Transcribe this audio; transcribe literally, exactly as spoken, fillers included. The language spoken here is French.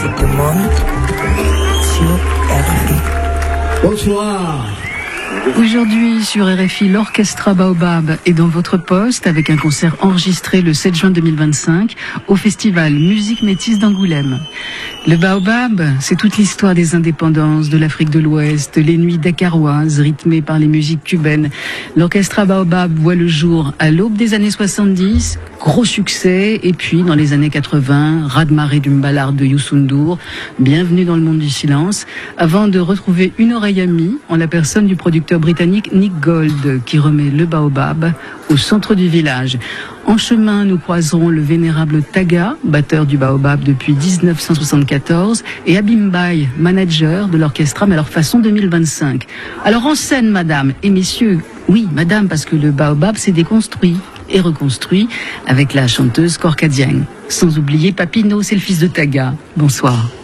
Musique du monde sur R F I. Bonsoir. Aujourd'hui sur R F I, l'Orchestra Baobab est dans votre poste avec un concert enregistré le sept juin deux mille vingt-cinq au festival Musique Métisse d'Angoulême. Le Baobab, c'est toute l'histoire des indépendances de l'Afrique de l'Ouest, les nuits dakaroises rythmées par les musiques cubaines. L'Orchestra Baobab voit le jour à l'aube des années soixante-dix, gros succès, et puis dans les années quatre-vingts, raz-de-marée du Mbalard de Youssou N'Dour, bienvenue dans le monde du silence, avant de retrouver une oreille amie en la personne du producteur britannique Nick Gold, qui remet le Baobab au centre du village. En chemin, nous croiserons le vénérable Taga, batteur du Baobab depuis dix-neuf cent soixante-quatorze, et Abimbaï, manager de l'orchestra, mais alors façon deux mille vingt-cinq. Alors en scène, madame et messieurs, oui, madame, parce que le Baobab s'est déconstruit et reconstruit avec la chanteuse Korka Dieng. Sans oublier Papino, c'est le fils de Taga. Bonsoir.